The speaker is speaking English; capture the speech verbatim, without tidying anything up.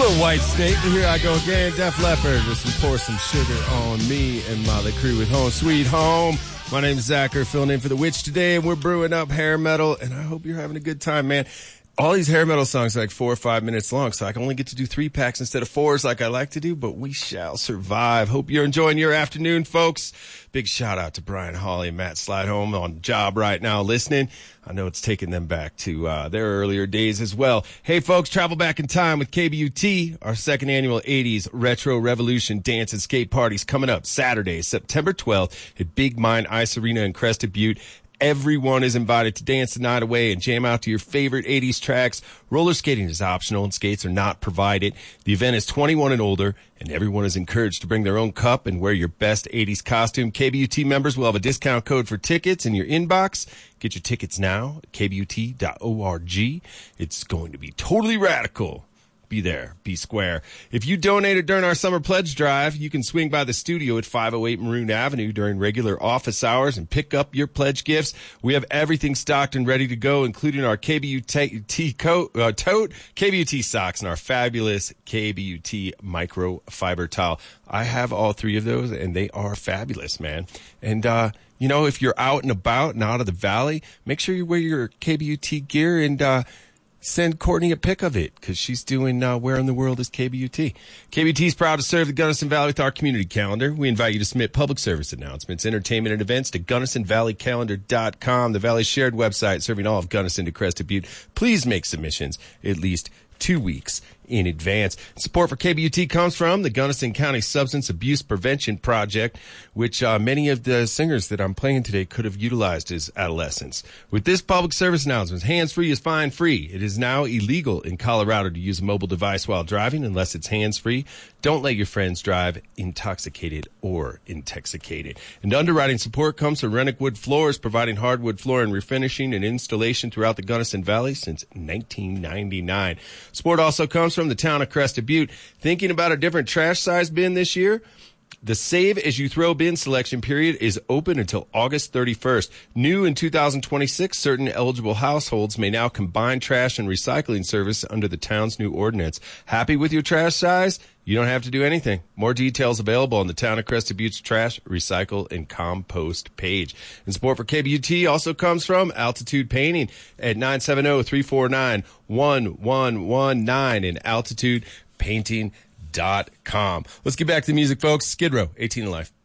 little White Snake. Here I go again. Def Leppard with some Pour Some Sugar on Me and Molly Crew with Home Sweet Home. My name is Zachary, filling in for The Witch today, and we're brewing up hair metal, and I hope you're having a good time, man. All these hair metal songs are like four or five minutes long, so I can only get to do three packs instead of fours like I like to do, but we shall survive. Hope you're enjoying your afternoon, folks. Big shout out to Brian Hawley and Matt Slidehome on job right now listening. I know it's taking them back to uh, their earlier days as well. Hey, folks, travel back in time with K B U T. Our second annual eighties Retro Revolution Dance and Skate Party's coming up Saturday, September twelfth at Big Mine Ice Arena in Crested Butte. Everyone is invited to dance the night away and jam out to your favorite eighties tracks. Roller skating is optional and skates are not provided. The event is twenty-one and older, and everyone is encouraged to bring their own cup and wear your best eighties costume. K B U T members will have a discount code for tickets in your inbox. Get your tickets now at k b u t dot org. It's going to be totally radical. Be there. Be square. If you donated during our summer pledge drive, you can swing by the studio at five oh eight Maroon Avenue during regular office hours and pick up your pledge gifts. We have everything stocked and ready to go, including our K B U T coat, uh, tote, K B U T socks, and our fabulous K B U T microfiber towel. I have all three of those, and they are fabulous, man. And, uh, you know, if you're out and about and out of the valley, make sure you wear your K B U T gear and, uh, send Courtney a pic of it, because she's doing uh, Where in the World is K B U T? K B U T is proud to serve the Gunnison Valley with our community calendar. We invite you to submit public service announcements, entertainment, and events to gunnison valley calendar dot com, the Valley's shared website serving all of Gunnison to Crested Butte. Please make submissions at least two weeks in advance. Support for K B U T comes from the Gunnison County Substance Abuse Prevention Project, which uh, many of the singers that I'm playing today could have utilized as adolescents. With this public service announcement, hands-free is fine-free. It is now illegal in Colorado to use a mobile device while driving unless it's hands-free. Don't let your friends drive intoxicated or intoxicated. And underwriting support comes from Rennick Wood Floors, providing hardwood flooring refinishing and installation throughout the Gunnison Valley since nineteen ninety-nine. Support also comes from the town of Crested Butte. Thinking about a different trash size bin this year? The Save As You Throw bin selection period is open until August thirty-first. New in two thousand twenty-six, certain eligible households may now combine trash and recycling service under the town's new ordinance. Happy with your trash size? You don't have to do anything. More details available on the Town of Crested Butte's Trash, Recycle, and Compost page. And support for K B U T also comes from Altitude Painting at nine seven zero, three four nine, one one one nine and altitude painting dot com. Let's get back to the music, folks. Skid Row, eighteen to Life.